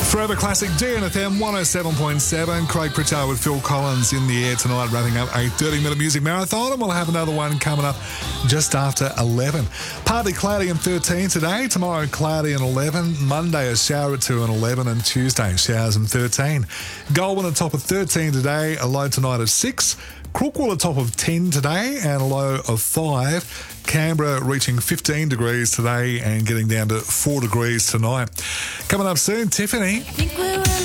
Forever Classic DNFM 107.7. Craig Pritchard with Phil Collins in the air tonight, wrapping up a 30-minute music marathon, and we'll have another one coming up just after 11. Partly cloudy and 13 today. Tomorrow, cloudy and 11. Monday, a shower at 2 and 11. And Tuesday, showers and 13. Goulburn at top of 13 today. A low tonight of 6. Crookwell at top of 10 today and a low of 5. Canberra reaching 15 degrees today and getting down to 4 degrees tonight. Coming up soon, Tiffany.